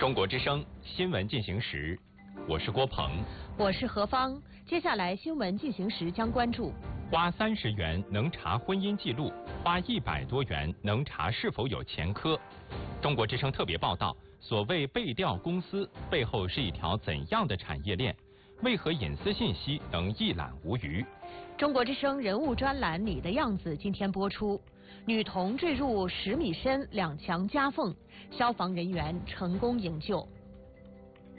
中国之声新闻进行时，我是郭鹏， 我是何芳。接下来新闻进行时将关注： 花30元能查婚姻记录，花100多元能查是否有前科。中国之声特别报道：所谓背调公司背后是一条怎样的产业链？为何隐私信息能一览无余？ 中国之声人物专栏《你的样子》今天播出。女童坠入10米深2墙夹缝，消防人员成功营救。